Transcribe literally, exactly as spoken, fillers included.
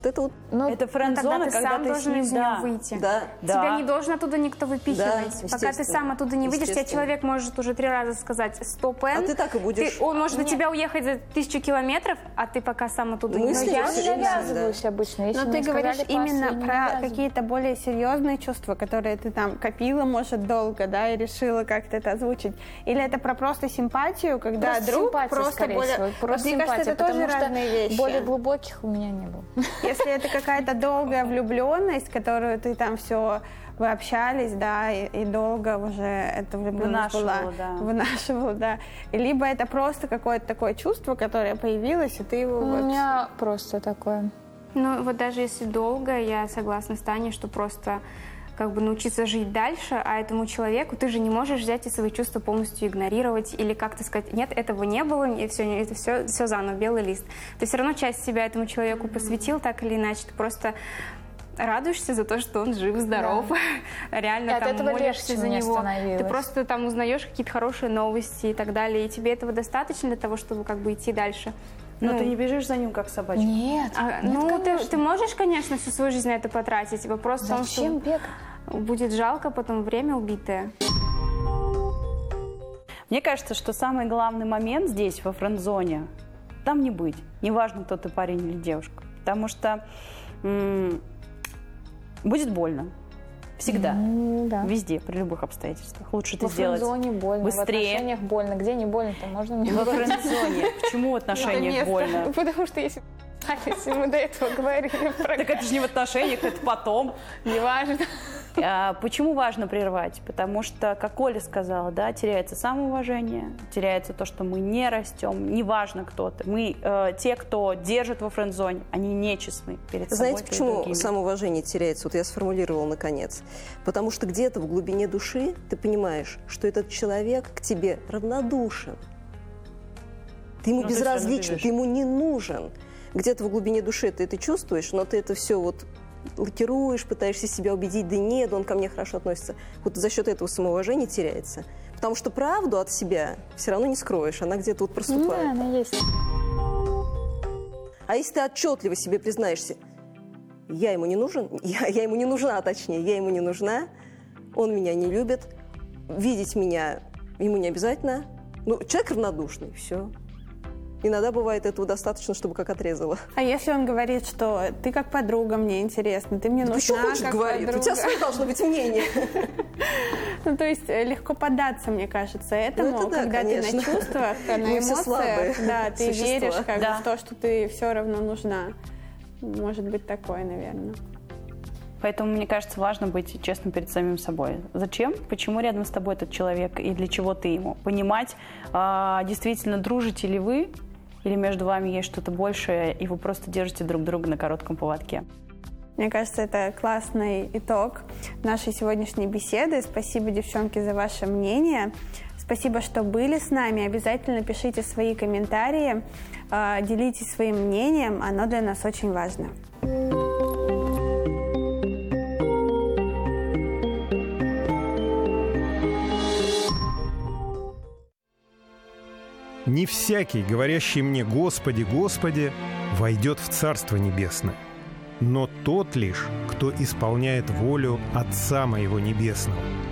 Это, вот, ну, это френд-зона, когда, когда ты ты сам с ним, должен из да. нее выйти. Да. Тебя Да. не должен оттуда никто выпихивать. Да, пока ты сам оттуда не выйдешь, тебе человек может уже три раза сказать «стоп, Эн». А ты так и будешь. Ты, он может от тебя уехать за тысячу километров, а ты пока сам оттуда Мы не с выйдешь. ним Я не навязываюсь обычно. Если Но мне ты говоришь сказали пас, именно я не про навязываюсь. какие-то более серьезные чувства, которые ты там копила, может, долго, да, и решила как-то это озвучить. Или это про просто симпатию, когда Просто друг симпатия, просто скорее более... всего. Просто Мне кажется, симпатия, это тоже потому что разные вещи. более глубоких у меня не было. Если это какая-то долгая влюбленность, которую ты там все, вы общались, да, и, и долго уже эта влюбленность была, да. вынашивала, да. Либо это просто какое-то такое чувство, которое появилось, и ты его... У вот... меня просто такое. Ну, вот даже если долго, я согласна с Таней, что просто как бы научиться жить дальше, а этому человеку ты же не можешь взять и свои чувства полностью игнорировать или как-то сказать, нет, этого не было, и все, это все, все заново, белый лист. Ты все равно часть себя этому человеку посвятил, так или иначе, ты просто радуешься за то, что он жив-здоров, да. Реально и там от этого молишься за него. Ты просто просто там узнаешь какие-то хорошие новости и так далее, и тебе этого достаточно для того, чтобы как бы идти дальше. Но ну, ты не бежишь за ним, как собачка. Нет. А, нет ну, ты, конечно. ты можешь, конечно, всю свою жизнь на это потратить. Вопрос в том, Зачем что бегать? будет жалко потом время убитое. Мне кажется, что самый главный момент здесь, во френд-зоне, там не быть. Неважно, кто ты, парень или девушка. Потому что м- будет больно. Всегда. Mm, да. Везде, при любых обстоятельствах. Лучше это Во сделать френд-зоне больно, быстрее. в отношениях больно. Где не больно-то? Можно мне Во френд-зоне. Почему в отношениях больно? Потому что если... Если мы до этого говорили про... Так это же не в отношениях, это потом. Неважно. А почему важно прервать? Потому что, как Оля сказала, да, теряется самоуважение, теряется то, что мы не растем, неважно кто ты. Мы, э, те, кто держит во френд-зоне, они нечестны перед собой. Знаете, почему самоуважение теряется? Вот я сформулировала наконец. Потому что где-то в глубине души ты понимаешь, что этот человек к тебе равнодушен. Ты ему Ну, ты безразличен, ты ему не нужен. Где-то в глубине души ты это чувствуешь, но ты это все вот лакируешь, пытаешься себя убедить, да нет, он ко мне хорошо относится. Вот за счет этого самоуважение теряется. Потому что правду от себя все равно не скроешь, она где-то вот проступает. Да, она есть. А если ты отчетливо себе признаешься, я ему не нужен, я, я ему не нужна, точнее, я ему не нужна, он меня не любит, видеть меня ему не обязательно. Ну, человек равнодушный, все. Иногда бывает этого достаточно, чтобы как отрезало. А если он говорит, что ты как подруга мне интересна, ты мне Да нужна что хочешь как говорит? подруга. У тебя свое должно быть мнение. Ну, то есть легко поддаться, мне кажется, этому, Ну, это да, когда конечно. ты на чувствах, на Мы все слабые эмоциях, да, ты существа. веришь как бы Да. в то, что ты все равно нужна. Может быть такое, наверное. Поэтому, мне кажется, важно быть честным перед самим собой. Зачем? Почему рядом с тобой этот человек и для чего ты ему? Понимать, а, действительно, дружите ли вы, или между вами есть что-то большее, и вы просто держите друг друга на коротком поводке. Мне кажется, это классный итог нашей сегодняшней беседы. Спасибо, девчонки, за ваше мнение. Спасибо, что были с нами. Обязательно пишите свои комментарии, э, делитесь своим мнением. Оно для нас очень важно. Не всякий, говорящий мне «Господи, Господи», войдет в Царство Небесное, но тот лишь, кто исполняет волю Отца Моего Небесного.